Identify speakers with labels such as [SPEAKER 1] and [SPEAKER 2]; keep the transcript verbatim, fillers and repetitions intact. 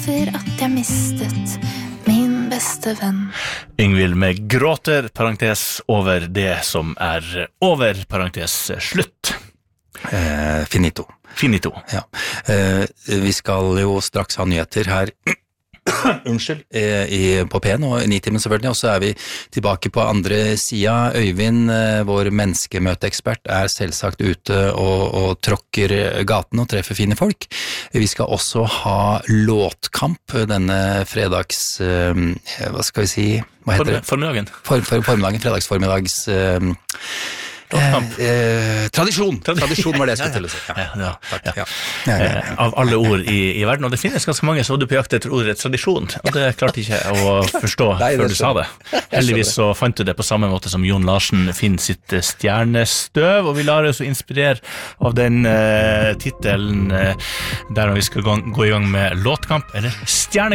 [SPEAKER 1] over at jeg mistet min beste venn.
[SPEAKER 2] Ingvild med gråter, parentes over det som er over, parentes slutt.
[SPEAKER 3] Eh, finito.
[SPEAKER 2] Finito.
[SPEAKER 3] Ja. Eh, vi skal jo straks ha nyheter her. Unnskyld, i, på P en og Nitimen selvfølgelig, og så er vi tilbake på andre sida. Øyvind, vår menneskemøteekspert, er selvsagt ute og, og tråkker gaten og treffer fine folk. Vi skal også ha låtkamp denne fredags, hva skal vi si, hva heter det?
[SPEAKER 2] Formiddagen.
[SPEAKER 3] For, for, formiddagen, fredagsformiddags... Eh, eh, tradisjon. Tradisjon var det jeg skulle til å si. Ja.
[SPEAKER 2] Ja, ja,
[SPEAKER 3] Takk.
[SPEAKER 2] ja.
[SPEAKER 3] Ja. Ja, ja, ja.
[SPEAKER 2] Av alle ord i, i verden, og det finnes ganske mange som hadde på jakt etter ordet tradisjon, og det klarte ikke jeg å forstå Nei, før du sa det. Heldigvis så fant du det på samme måte som Jon Larsen finner sitt stjernestøv, og vi lar oss inspirere av den uh, titelen uh, der vi skal gå, gå i gang med låtkamp, eller stjernekamp.